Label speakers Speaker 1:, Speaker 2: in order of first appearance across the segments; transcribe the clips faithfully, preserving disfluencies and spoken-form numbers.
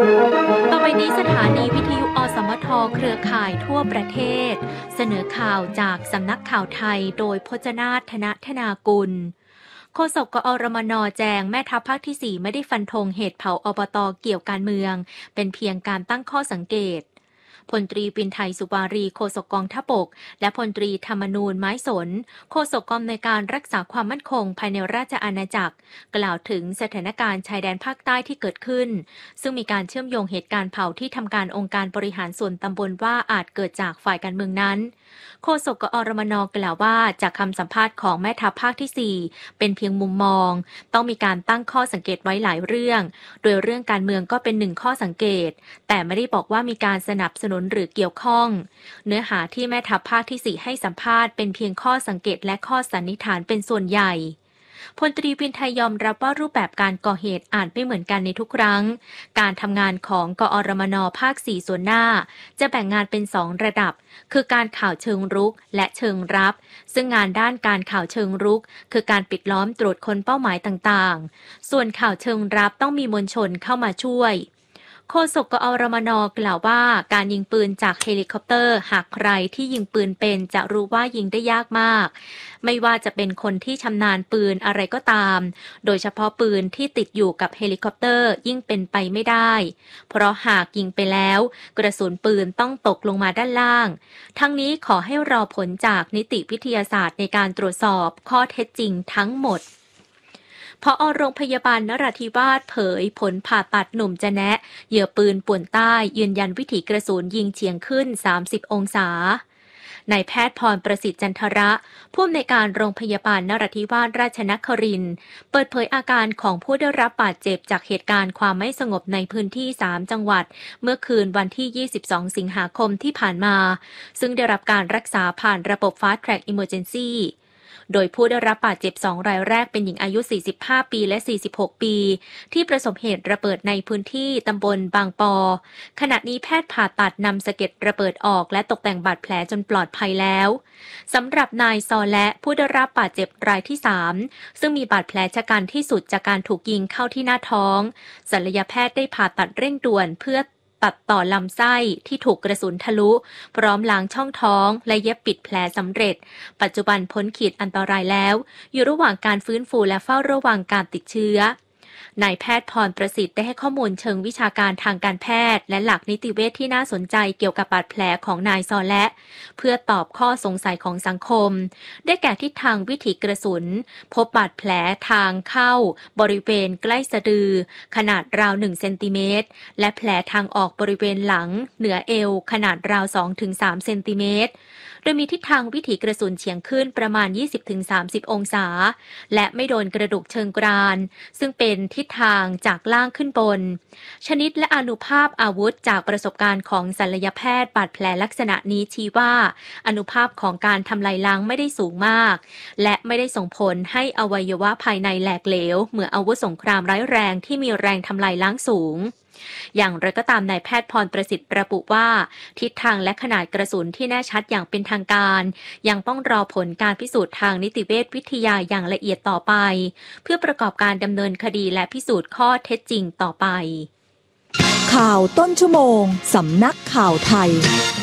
Speaker 1: ต่อไปนี้สถานีวิทยุอสมทเครือข่ายทั่วประเทศเสนอข่าวจากสำนักข่าวไทยโดยพจนาถ ธนธนากุลโฆษกกอรมน.แจงแม่ทัพภาคที่สี่ไม่ได้ฟันธงเหตุเผาอบต.เกี่ยวการเมืองเป็นเพียงการตั้งข้อสังเกตพลตรีปินไทยสุวารีโฆษกกองทัพบกและพลตรีธรรมนูญไม้สนโฆษกกองอำนวยการรักษาความมั่นคงภายในราชอาณาจักรกล่าวถึงสถานการณ์ชายแดนภาคใต้ที่เกิดขึ้นซึ่งมีการเชื่อมโยงเหตุการณ์เผาที่ทำการองค์การบริหารส่วนตำบลว่าอาจเกิดจากฝ่ายการเมืองนั้นโฆษกกอรมน.กล่าวว่าจากคำสัมภาษณ์ของแม่ทัพภาคที่สี่เป็นเพียงมุมมองต้องมีการตั้งข้อสังเกตไว้หลายเรื่องโดยเรื่องการเมืองก็เป็นหนึ่งข้อสังเกตแต่ไม่ได้บอกว่ามีการสนับสนุนหรือเกี่ยวข้องเนื้อหาที่แม่ทัพภาคที่สี่ให้สัมภาษณ์เป็นเพียงข้อสังเกตและข้อสันนิษฐานเป็นส่วนใหญ่พลตรีปินไทยยอมรับว่ารูปแบบการก่อเหตุอาจไม่เหมือนกันในทุกครั้งการทำงานของกอรมน.ภาคสี่ส่วนหน้าจะแบ่งงานเป็นสองระดับคือการข่าวเชิงรุกและเชิงรับซึ่งงานด้านการข่าวเชิงรุกคือการปิดล้อมตรวจค้นเป้าหมายต่างๆส่วนข่าวเชิงรับต้องมีมวลชนเข้ามาช่วยโฆษกกอรมน.กล่าวว่าการยิงปืนจากเฮลิคอปเตอร์หากใครที่ยิงปืนเป็นจะรู้ว่ายิงได้ยากมากไม่ว่าจะเป็นคนที่ชำนาญปืนอะไรก็ตามโดยเฉพาะปืนที่ติดอยู่กับเฮลิคอปเตอร์ยิ่งเป็นไปไม่ได้เพราะหากยิงไปแล้วกระสุนปืนต้องตกลงมาด้านล่างทั้งนี้ขอให้รอผลจากนิติวิทยาศาสตร์ในการตรวจสอบข้อเท็จจริงทั้งหมดผอ.โรงพยาบาลนราธิวาสเผยผลผ่าตัดหนุ่มจะแนะเหยื่อปืนป่วนใต้ยืนยันวิถีกระสุนยิงเฉียงขึ้นสามสิบองศานายแพทย์พรประสิทธิ์จันทระผู้อำนวยการโรงพยาบาลนราธิวาสราชนครินทร์เปิดเผยอาการของผู้ได้รับบาดเจ็บจากเหตุการณ์ความไม่สงบในพื้นที่สามจังหวัดเมื่อคืนวันที่ยี่สิบสองสิงหาคมที่ผ่านมาซึ่งได้รับการรักษาผ่านระบบ Fast Track Emergencyโดยผู้ได้รับบาดเจ็บสองรายแรกเป็นหญิงอายุสี่สิบห้าปีและสี่สิบหกปีที่ประสบเหตุระเบิดในพื้นที่ตำบลบางปอขณะนี้แพทย์ผ่าตัดนำสะเก็ดระเบิดออกและตกแต่งบาดแผลจนปลอดภัยแล้วสำหรับนายซอและผู้ได้รับบาดเจ็บรายที่สามซึ่งมีบาดแผลชะกันที่สุดจากการถูกยิงเข้าที่หน้าท้องศัลยแพทย์ได้ผ่าตัดเร่งด่วนเพื่อตัดต่อลำไส้ที่ถูกกระสุนทะลุพร้อมล้างช่องท้องและเย็บปิดแผลสำเร็จปัจจุบันพ้นขีดอันตรายแล้วอยู่ระหว่างการฟื้นฟูและเฝ้าระวังการติดเชื้อนายแพทย์พรประสิทธิ์ได้ให้ข้อมูลเชิงวิชาการทางการแพทย์และหลักนิติเวชที่น่าสนใจเกี่ยวกับบาดแผลของนายซอและเพื่อตอบข้อสงสัยของสังคมได้แก่ทิศทางวิถีกระสุนพบบาดแผลทางเข้าบริเวณใกล้สะดือขนาดราวหนึ่งเซนติเมตรและแผลทางออกบริเวณหลังเหนือเอวขนาดราว สองถึงสาม เซนติเมตรโดยมีทิศทางวิถีกระสุนเฉียงขึ้นประมาณ ยี่สิบถึงสามสิบ องศาและไม่โดนกระดูกเชิงกรานซึ่งเป็นทิศทางจากล่างขึ้นบนชนิดและอานุภาพอาวุธจากประสบการณ์ของศัลยแพทย์บาดแผลลักษณะนี้ชี้ว่าอานุภาพของการทำลายล้างไม่ได้สูงมากและไม่ได้ส่งผลให้อวัยวะภายในแหลกเหลวเหมือนอาวุธสงครามร้ายแรงที่มีแรงทำลายล้างสูงอย่างไรก็ตามนายแพทย์พรประสิทธิ์ระบุว่าทิศทางและขนาดกระสุนที่แน่ชัดอย่างเป็นทางการยังต้องรอผลการพิสูจน์ทางนิติเวชวิทยาอย่างละเอียดต่อไปเพื่อประกอบการดำเนินคดีและพิสูจน์ข้อเท็จจริงต่อไป
Speaker 2: ข่าวต้นชั่วโมงสำนักข่าวไทย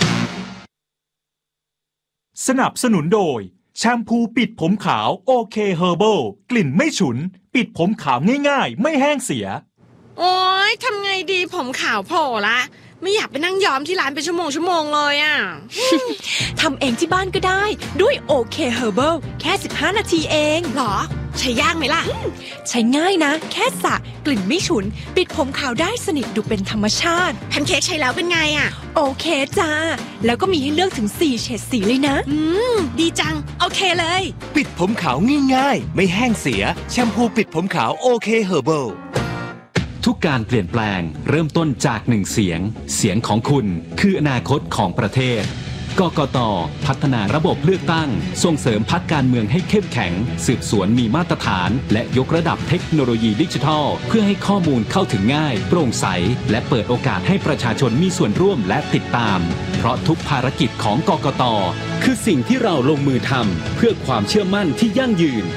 Speaker 3: สนับสนุนโดยแชมพูปิดผมขาวโอเคเฮอร์เบิลกลิ่นไม่ฉุนปิดผมขาวง่ายๆไม่แห้งเสีย
Speaker 4: โอ๊ยทำไงดีผมขาวโผล่ละไม่อยากไปนั่งย้อมที่ร้านเป็นชั่วโมงชั่วโมงเลยอ่ะ
Speaker 5: ทำเองที่บ้านก็ได้ด้วยโอเคเฮอร์เบิลแค่สิบห้านาทีเอง
Speaker 4: หรอใช้ยากไหมล่ะ
Speaker 5: ใช้ง่ายนะแค่สระกลิ่นไม่ฉุนปิดผมขาวได้สนิทดูเป็นธรรมชาติ
Speaker 4: แพนเค้กใช้แล้วเป็นไงอ่ะ
Speaker 5: โอเคจ้าแล้วก็มีให้เลือกถึงสี่เฉดสีเลยนะ
Speaker 4: อืมดีจังโอเคเลย
Speaker 6: ปิดผมขาวง่ายๆไม่แห้งเสียแชมพูปิดผมขาวโอเคเฮอร์เบิล
Speaker 7: ทุกการเปลี่ยนแปลงเริ่มต้นจากหนึ่งเสียงเสียงของคุณคืออนาคตของประเทศกกต.พัฒนาระบบเลือกตั้งส่งเสริมพรรคการเมืองให้เข้มแข็งสืบสวนมีมาตรฐานและยกระดับเทคโนโลยีดิจิทัลเพื่อให้ข้อมูลเข้าถึงง่ายโปร่งใสและเปิดโอกาสให้ประชาชนมีส่วนร่วมและติดตามเพราะทุกภารกิจของกกต.คือสิ่งที่เราลงมือทำเพื่อความเชื่อมั่นที่ยั่งยืน